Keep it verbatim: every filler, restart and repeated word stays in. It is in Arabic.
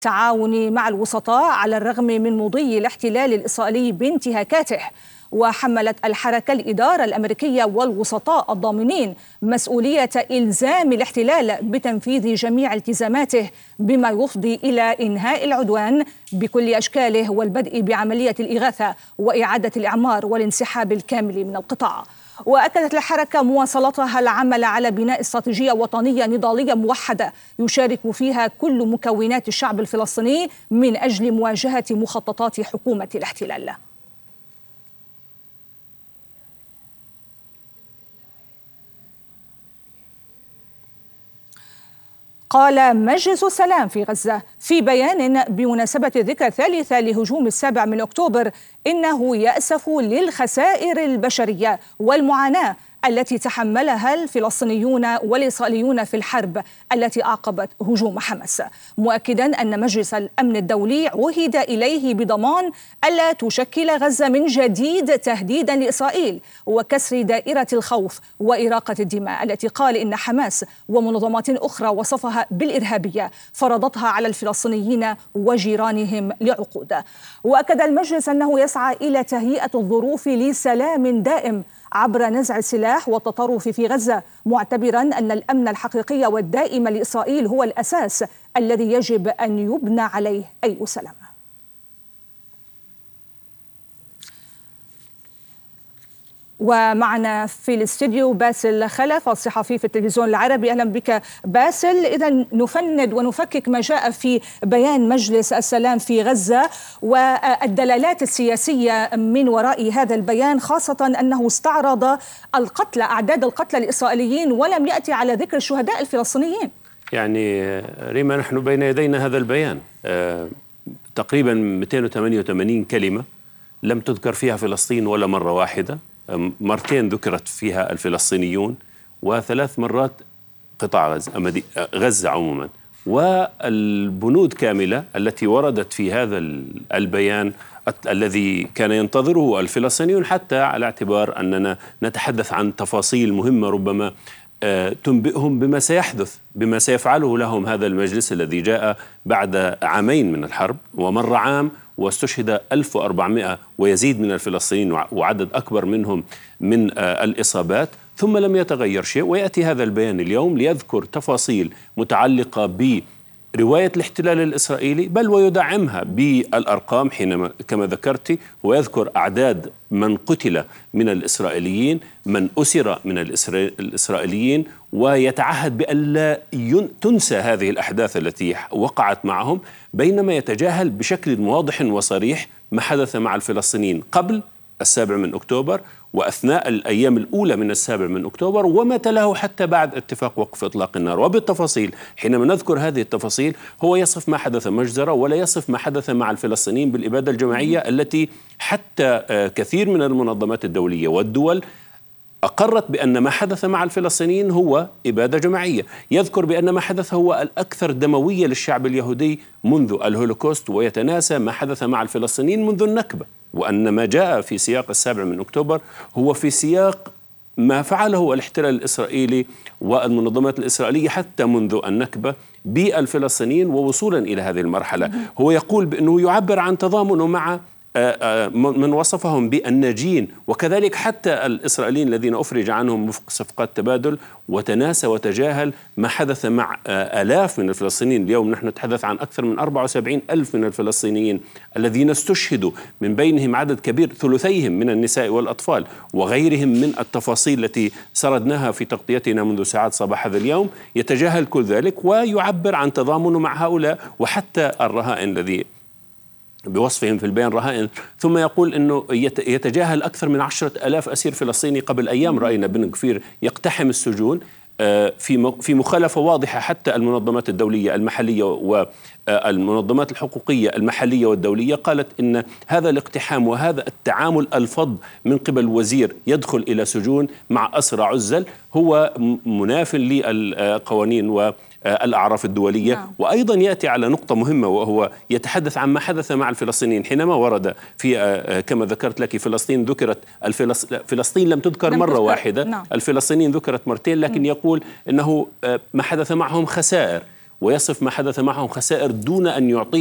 التعاون مع الوسطاء على الرغم من مضي الاحتلال الإسرائيلي بانتهاكاته. وحملت الحركة الإدارة الأمريكية والوسطاء الضامنين مسؤولية إلزام الاحتلال بتنفيذ جميع التزاماته بما يفضي إلى إنهاء العدوان بكل أشكاله والبدء بعملية الإغاثة وإعادة الإعمار والانسحاب الكامل من القطاع. وأكدت الحركة مواصلتها العمل على بناء استراتيجية وطنية نضالية موحدة يشارك فيها كل مكونات الشعب الفلسطيني من أجل مواجهة مخططات حكومة الاحتلال. قال مجلس السلام في غزة في بيان بمناسبة الذكرى الثالثة لهجوم السابع من أكتوبر إنه يأسف للخسائر البشرية والمعاناة التي تحملها الفلسطينيون والإسرائيليون في الحرب التي أعقبت هجوم حماس، مؤكدا أن مجلس الأمن الدولي عهد إليه بضمان ألا تشكل غزة من جديد تهديدا لإسرائيل وكسر دائرة الخوف وإراقة الدماء التي قال إن حماس ومنظمات أخرى وصفها بالإرهابية فرضتها على الفلسطينيين وجيرانهم لعقود. وأكد المجلس أنه يسعى إلى تهيئة الظروف لسلام دائم عبر نزع السلاح والتطرف في غزة، معتبرا أن الأمن الحقيقي والدائم لإسرائيل هو الأساس الذي يجب أن يبنى عليه أي سلام. ومعنا في الاستديو باسل خلف الصحفي في التلفزيون العربي. أهلا بك باسل. إذا نفند ونفكك ما جاء في بيان مجلس السلام في غزة والدلالات السياسية من وراء هذا البيان، خاصة أنه استعرض القتلى أعداد القتلى الإسرائيليين ولم يأتي على ذكر الشهداء الفلسطينيين. يعني ريما، نحن بين يدينا هذا البيان آه تقريبا مئتين وثمانية وثمانين كلمة لم تذكر فيها فلسطين ولا مرة واحدة، مرتين ذكرت فيها الفلسطينيون وثلاث مرات قطاع غزة غزة عموما، والبنود كاملة التي وردت في هذا البيان الذي كان ينتظره الفلسطينيون، حتى على اعتبار أننا نتحدث عن تفاصيل مهمة ربما تنبئهم بما سيحدث، بما سيفعله لهم هذا المجلس الذي جاء بعد عامين من الحرب، ومر عام واستشهد ألف وأربعمائة ويزيد من الفلسطينيين وعدد أكبر منهم من الإصابات، ثم لم يتغير شيء. ويأتي هذا البيان اليوم ليذكر تفاصيل متعلقة برواية الاحتلال الإسرائيلي، بل ويدعمها بالأرقام حينما كما ذكرت، ويذكر أعداد من قتل من الإسرائيليين، من أسر من الإسرائيليين، ويتعهد بألا تنسى هذه الأحداث التي وقعت معهم، بينما يتجاهل بشكل واضح وصريح ما حدث مع الفلسطينيين قبل السابع من أكتوبر وأثناء الأيام الأولى من السابع من أكتوبر وما تلاه حتى بعد اتفاق وقف إطلاق النار. وبالتفاصيل حينما نذكر هذه التفاصيل هو يصف ما حدث مجزرة ولا يصف ما حدث مع الفلسطينيين بالإبادة الجماعية التي حتى كثير من المنظمات الدولية والدول أقرت بأن ما حدث مع الفلسطينيين هو إبادة جماعية. يذكر بأن ما حدث هو الأكثر دموية للشعب اليهودي منذ الهولوكوست، ويتناسى ما حدث مع الفلسطينيين منذ النكبة، وأن ما جاء في سياق السابع من أكتوبر هو في سياق ما فعله الاحتلال الإسرائيلي والمنظمات الإسرائيلية حتى منذ النكبة بالفلسطينيين ووصولا إلى هذه المرحلة. هو يقول بأنه يعبر عن تضامنه مع من وصفهم بالناجين، وكذلك حتى الإسرائيليين الذين أفرج عنهم وفق صفقات تبادل، وتناسى وتجاهل ما حدث مع آلاف من الفلسطينيين. اليوم نحن نتحدث عن أكثر من أربعة وسبعين ألف من الفلسطينيين الذين استشهدوا، من بينهم عدد كبير ثلثيهم من النساء والأطفال، وغيرهم من التفاصيل التي سردناها في تغطيتنا منذ ساعات صباح هذا اليوم. يتجاهل كل ذلك ويعبر عن تضامنه مع هؤلاء وحتى الرهائن الذي بوصفهم في البيان رهائن، ثم يقول أنه يتجاهل أكثر من عشرة ألاف أسير فلسطيني. قبل أيام رأينا بن غفير يقتحم السجون في في مخالفة واضحة. حتى المنظمات الدولية المحلية والمنظمات الحقوقية المحلية والدولية قالت إن هذا الاقتحام وهذا التعامل الفظ من قبل وزير يدخل إلى سجون مع أسرى عزل هو مناف للقوانين و الأعراف الدولية. نعم. وأيضا يأتي على نقطة مهمة، وهو يتحدث عن ما حدث مع الفلسطينيين حينما ورد في كما ذكرت لك فلسطين ذكرت الفلس... فلسطين لم تذكر لم مرة تذكر. واحدة. نعم. الفلسطينيين ذكرت مرتين، لكن م. يقول إنه ما حدث معهم خسائر، ويصف ما حدث معهم خسائر دون أن يعطي